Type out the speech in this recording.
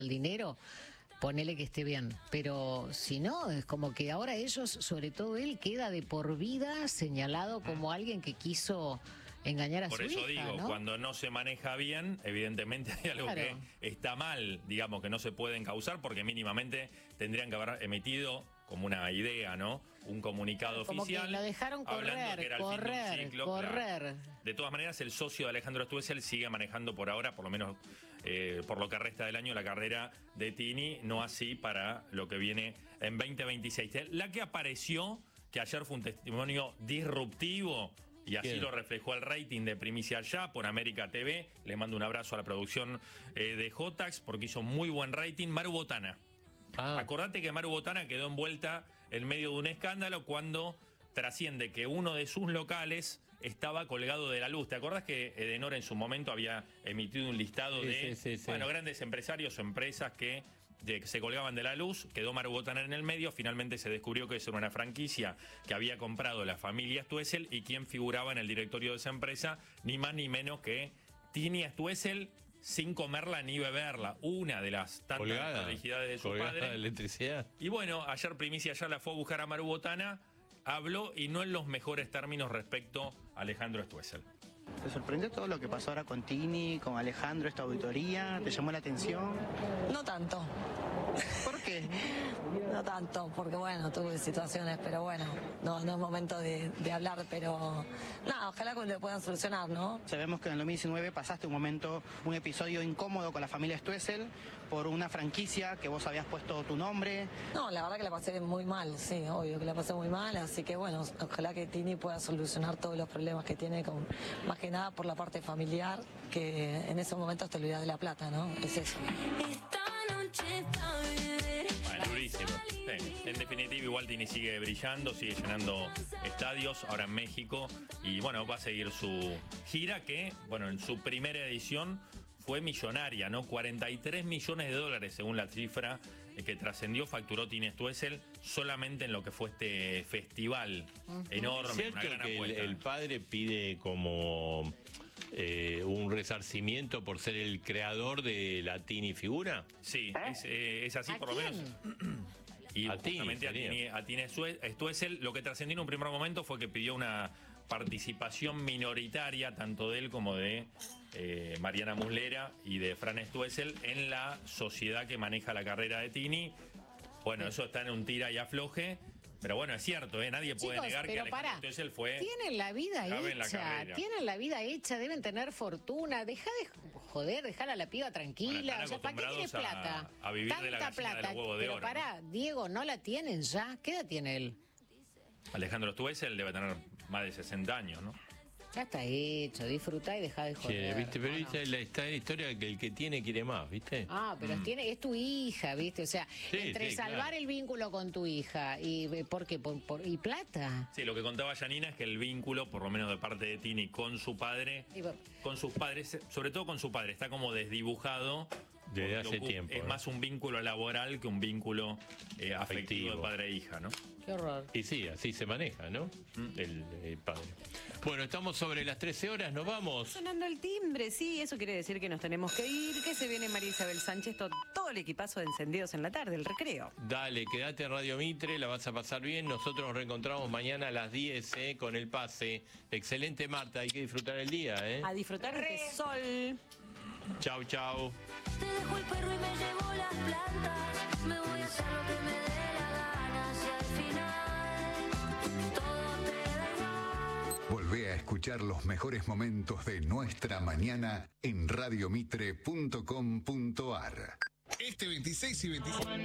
el dinero, ponele que esté bien. Pero si no, es como que ahora ellos, sobre todo él, queda de por vida señalado como alguien que quiso engañar a su hija. Por eso digo, ¿no? Cuando no se maneja bien, evidentemente hay algo que está mal, digamos, que no se puede encauzar, porque mínimamente tendrían que haber emitido como una idea, ¿no? Un comunicado como oficial. Que lo dejaron correr. Claro. De todas maneras, el socio de Alejandro Stoessel sigue manejando por ahora, por lo menos por lo que resta del año, la carrera de Tini, no así para lo que viene en 2026. La que apareció, que ayer fue un testimonio disruptivo, y así lo reflejó el rating de Primicia Ya por América TV. Le mando un abrazo a la producción de Jotax, porque hizo muy buen rating. Maru Botana. Acordate que Maru Botana quedó envuelta en medio de un escándalo cuando trasciende que uno de sus locales estaba colgado de la luz. ¿Te acordás que Edenor en su momento había emitido un listado de grandes empresarios o empresas que se colgaban de la luz? Quedó Maru Botana en el medio. Finalmente se descubrió que eso era una franquicia que había comprado la familia Stoessel, y quien figuraba en el directorio de esa empresa, ni más ni menos que Tini Stoessel, sin comerla ni beberla, una de las tantas prolijidades de su padre. De electricidad. Y bueno, ayer Primicia Ya la fue a buscar a Maru Botana, habló y no en los mejores términos respecto a Alejandro Stoessel. ¿Te sorprendió todo lo que pasó ahora con Tini, con Alejandro, esta auditoría? ¿Te llamó la atención? No tanto. ¿Por qué? No tanto, porque bueno, tuve situaciones, pero bueno, no es momento de hablar, pero nada, ojalá que lo puedan solucionar, ¿no? Sabemos que en el 2019 pasaste un episodio incómodo con la familia Stoessel por una franquicia que vos habías puesto tu nombre. No, la verdad que la pasé muy mal, sí, obvio que la pasé muy mal, así que bueno, ojalá que Tini pueda solucionar todos los problemas que tiene, más que nada por la parte familiar, que en esos momentos te olvidas de la plata, ¿no? Es eso. Durísimo. Sí. En definitiva, igual Tini sigue brillando, sigue llenando estadios, ahora en México, y bueno, va a seguir su gira que, bueno, en su primera edición fue millonaria, ¿no? 43 millones de dólares, según la cifra que trascendió, facturó Tini Stoessel solamente en lo que fue este festival enorme. ¿Cierto una gran que el padre pide como un resarcimiento por ser el creador de la Tini figura? Sí, es así por lo menos. Y justamente a Tini Stoessel, lo que trascendió en un primer momento fue que pidió una participación minoritaria, tanto de él como de Mariana Muslera y de Fran Stoessel, en la sociedad que maneja la carrera de Tini. Bueno, eso está en un tira y afloje. Pero bueno, es cierto, nadie puede negar que Alejandro Stoessel fue... Tienen la vida hecha, deben tener fortuna. Deja de joder, dejar a la piba tranquila. Bueno, o sea, ¿para qué tienes plata? A vivir tanta de la gallina plata, de los huevos de oro. Pero Diego, ¿no la tienen ya? ¿Qué edad tiene él? Alejandro Stoessel debe tener más de 60 años, ¿no? Ya está hecho, disfrutá y dejá de joder. ¿Viste? Pero está en la historia que el que tiene quiere más, ¿viste? Pero es tu hija, ¿viste? O sea, entre salvar el vínculo con tu hija y ¿por qué? Y plata. Sí, lo que contaba Janina es que el vínculo, por lo menos de parte de Tini con su padre, con sus padres, sobre todo con su padre, está como desdibujado. Desde hace tiempo. Es más un vínculo laboral que un vínculo afectivo de padre e hija, ¿no? Qué horror. Y sí, así se maneja, ¿no? El padre. Bueno, estamos sobre las 13 horas, ¿nos vamos? Sonando el timbre, sí, eso quiere decir que nos tenemos que ir, que se viene María Isabel Sánchez, todo el equipazo de Encendidos en la tarde, el recreo. Dale, quédate en Radio Mitre, la vas a pasar bien. Nosotros nos reencontramos mañana a las 10 con el pase. Excelente, Marta, hay que disfrutar el día, A disfrutar de sol. Chau, chau. Te dejo el perro y me llevo las plantas. Me voy a hacer lo que me dé la gana. Si al final todo te da igual. Volvé a escuchar los mejores momentos de nuestra mañana en radiomitre.com.ar. Este 26 y 27.